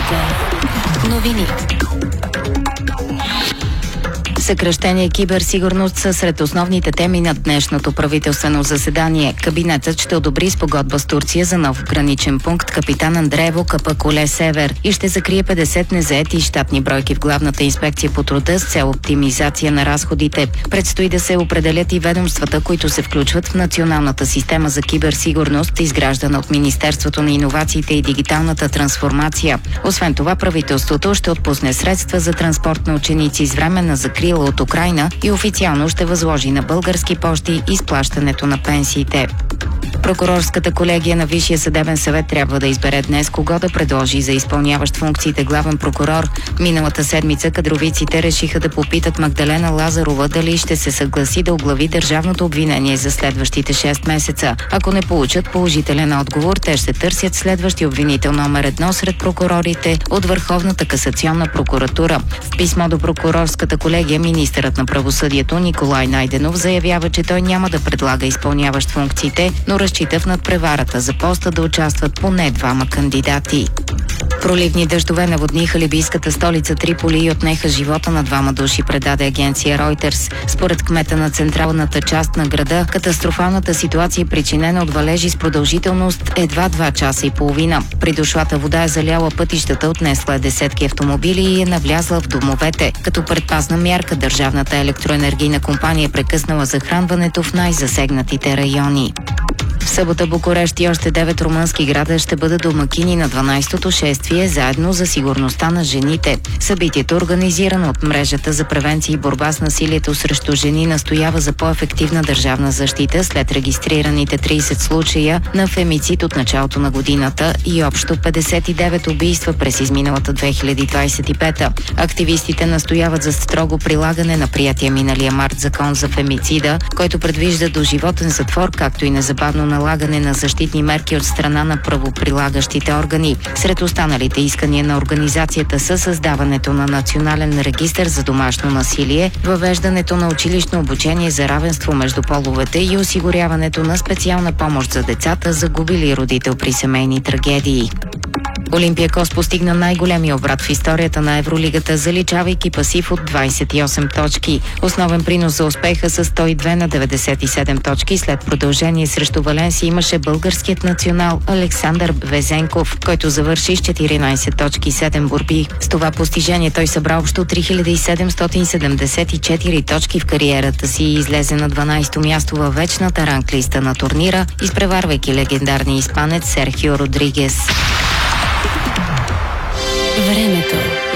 Новини. Съкращение киберсигурност са сред основните теми на днешното правителствено заседание. Кабинетът ще одобри спогодба с Турция за нов граничен пункт Капитан Андреево Капа-Коле Север и ще закрие 50 незаети щатни бройки в Главната инспекция по труда с цел оптимизация на разходите. Предстои да се определят и ведомствата, които се включват в националната система за киберсигурност, изграждана от Министерството на иновациите и дигиталната трансформация. Освен това, правителството ще отпусне средства за транспорт на ученици с временна закрила от Украйна и официално ще възложи на Български пощи изплащането на пенсиите. Прокурорската колегия на Висшия съдебен съвет трябва да избере днес кого да предложи за изпълняващ функциите главен прокурор. Миналата седмица кадровиците решиха да попитат Магдалена Лазарова дали ще се съгласи да оглави държавното обвинение за следващите 6 месеца. Ако не получат положителен отговор, те ще търсят следващи обвинител номер 1 сред прокурорите от Върховната касационна прокуратура. В писмо до прокурорската колегия министърът на правосъдието Николай Найденов заявява, че той няма да предлага изпълняващ функциите, но разчита в надпреварата за поста да участват поне 2 кандидати. Проливни дъждове наводниха либийската столица Триполи и отнеха живота на 2 души, предаде агенция Reuters. Според кмета на централната част на града, катастрофалната ситуация е причинена от валежи с продължителност едва 2 часа и половина. Придошлата вода е заляла пътищата, отнесла е десетки автомобили и е навлязла в домовете. Като предпазна мярка, Държавната електроенергийна компания е прекъснала захранването в най-засегнатите райони. В събота Букурещ и още 9 румънски града ще бъдат домакини на 12-то шествие заедно за сигурността на жените. Събитието, организирано от мрежата за превенция и борба с насилието срещу жени, настоява за по-ефективна държавна защита след регистрираните 30 случая на фемицид от началото на годината и общо 59 убийства през изминалата 2025. Активистите настояват за строго прилагане на приятия миналия март закон за фемицида, който предвижда доживотен затвор, както и незабавно налагане на защитни мерки от страна на правоприлагащите органи. Сред останалите искания на организацията са създаването на национален регистър за домашно насилие, въвеждането на училищно обучение за равенство между половете и осигуряването на специална помощ за децата, загубили родител при семейни трагедии. Олимпиакос постигна най-големия обрат в историята на Евролигата, заличавайки пасив от 28 точки. Основен принос за успеха с 102 на 97 точки след продължение срещу Валенсия имаше българският национал Александър Везенков, който завърши с 14 точки 7 борби. С това постижение той събра общо 3774 точки в кариерата си и излезе на 12-то място във вечната ранглиста на турнира, изпреварвайки легендарния испанец Серхио Родригес. Времето.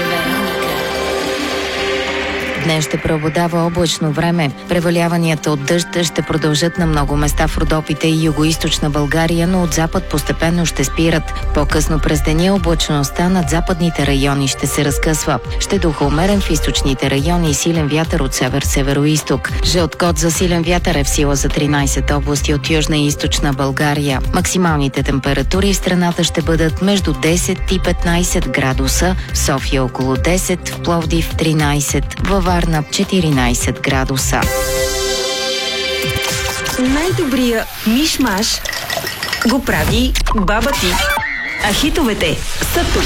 Днес ще преобладава облачно време. Преваляванията от дъжд ще продължат на много места в Родопите и югоизточна България, но от запад постепенно ще спират. По-късно през деня облачността над западните райони ще се разкъсва. Ще духа умерен в източните райони и силен вятър от север-североизток. Жълт код за силен вятър е в сила за 13 области от южна и източна България. Максималните температури в страната ще бъдат между 10 и 15 градуса, в София около 10, в Пловдив 13, във Варна 14 градуса. Най-добрия миш-маш го прави баба ти. А хитовете са тук.